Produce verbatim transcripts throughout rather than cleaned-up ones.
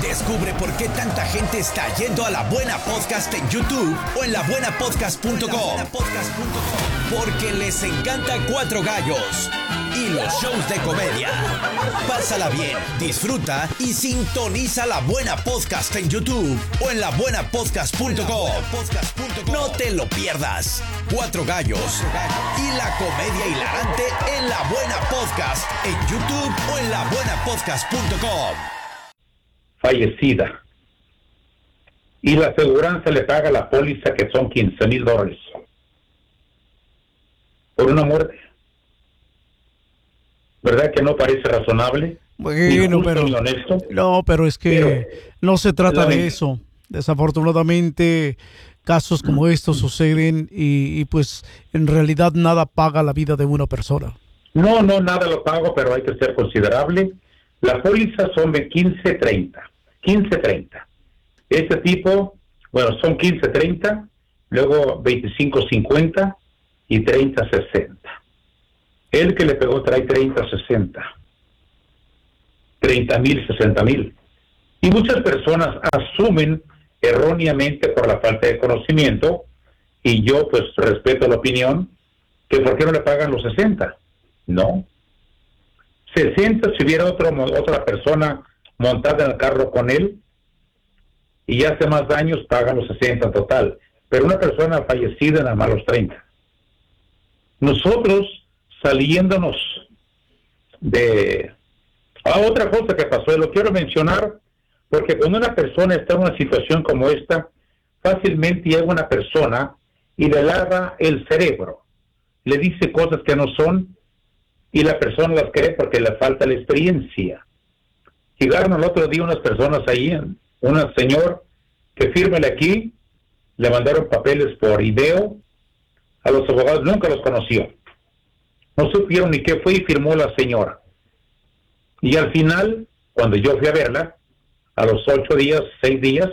Descubre por qué tanta gente está yendo a La Buena Podcast en YouTube o en la buena podcast punto com. Porque les encanta Cuatro Gallos y los shows de comedia. Pásala bien, disfruta y sintoniza La Buena Podcast en YouTube o en la buena podcast punto com. No te lo pierdas. Cuatro Gallos y la comedia hilarante en La Buena Podcast en YouTube o en la buena podcast punto com. Fallecida. Y la aseguranza le paga la póliza, que son quince mil dólares. Por una muerte. ¿Verdad que no parece razonable? Bueno, pero, honesto? No, pero es que pero, no se trata de eso. Desafortunadamente, casos como estos suceden y, y pues en realidad nada paga la vida de una persona. No, no, nada lo pago, pero hay que ser considerable. La póliza son de quince treinta. quince treinta. Este tipo, bueno, son quince treinta, luego veinticinco cincuenta y treinta sesenta. El que le pegó trae treinta sesenta. treinta mil, sesenta mil. Y muchas personas asumen erróneamente por la falta de conocimiento, y yo pues respeto la opinión, que ¿por qué no le pagan los sesenta? No. sesenta si hubiera otro, otra persona montada en el carro con él y hace más daños, pagan los sesenta total. Pero una persona fallecida nada más los treinta. Nosotros saliéndonos de... Ah, otra cosa que pasó, y lo quiero mencionar, porque cuando una persona está en una situación como esta, fácilmente llega una persona y le lava el cerebro, le dice cosas que no son, y la persona las cree porque le falta la experiencia. Llegaron el otro día unas personas ahí, un señor que fírmele aquí, le mandaron papeles por video, a los abogados nunca los conoció, no supieron ni qué fue y firmó la señora. Y al final, cuando yo fui a verla, a los ocho días, seis días,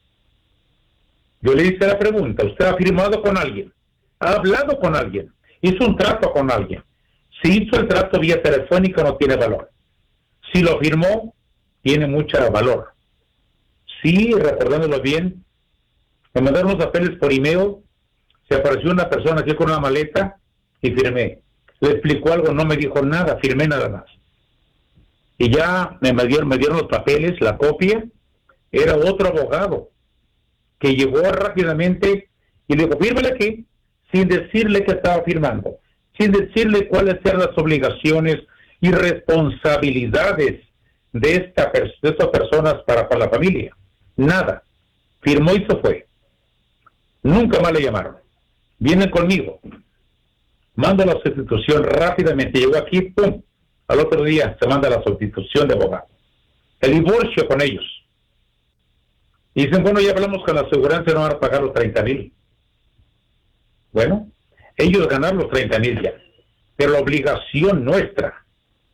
yo le hice la pregunta: ¿usted ha firmado con alguien? ¿Ha hablado con alguien? ¿Hizo un trato con alguien? Si hizo el trato vía telefónica, no tiene valor. Si lo firmó, tiene mucho valor. Sí, recordándolo bien, me mandaron unos papeles por email, se apareció una persona aquí con una maleta y firmé. Le explicó algo, no me dijo nada, firmé nada más. Y ya me dieron, me dieron los papeles, la copia, era otro abogado que llegó rápidamente y le dijo: fírmele aquí, sin decirle que estaba firmando, sin decirle cuáles eran las obligaciones y responsabilidades de, esta, de estas personas para con la familia. Nada. Firmó y se fue. Nunca más le llamaron. Vienen conmigo. Manda la sustitución rápidamente. Llegó aquí, pum. Al otro día se manda la sustitución de abogado. El divorcio con ellos. Y dicen: bueno, ya hablamos con la aseguranza y no van a pagar los treinta mil. Bueno, ellos ganaron los treinta mil ya. Pero la obligación nuestra,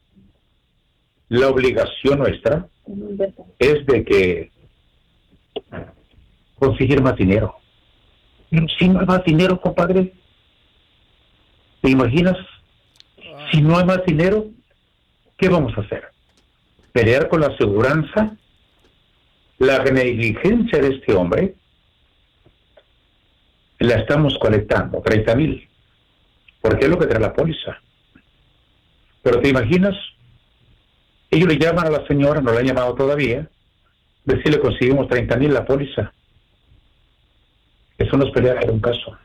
la obligación nuestra es de que conseguir más dinero. Si no hay más dinero, compadre, ¿te imaginas? Si no hay más dinero, ¿qué vamos a hacer? ¿Pelear con la aseguranza? La negligencia de este hombre la estamos colectando, treinta mil, porque es lo que trae la póliza. Pero ¿te imaginas? Ellos le llaman a la señora, no la han llamado todavía, decirle: conseguimos treinta mil la póliza. Eso no es pelear por un caso.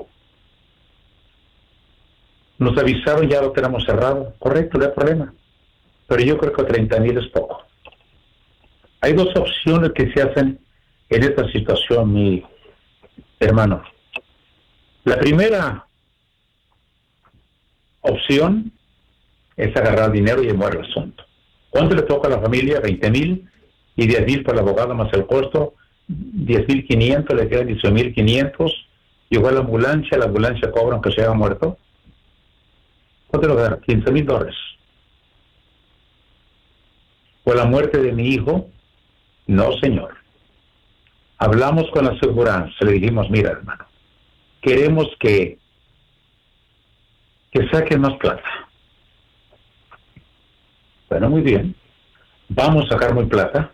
Nos avisaron, ya lo tenemos cerrado. Correcto, no hay problema. Pero yo creo que treinta mil es poco. Hay dos opciones que se hacen en esta situación, mi hermano. La primera opción es agarrar dinero y llevar el asunto. ¿Cuánto le toca a la familia? veinte mil y diez mil por el abogado más el costo. diez mil quinientos, le quedan dieciocho mil quinientos. Llegó a la ambulancia, la ambulancia cobra aunque se haya muerto. ¿Cuánto le va a dar? quince mil dólares. ¿Por la muerte de mi hijo? No, señor. Hablamos con la aseguranza, le dijimos: mira, hermano, queremos que que saquen más plata. Bueno, muy bien. Vamos a sacar muy plata.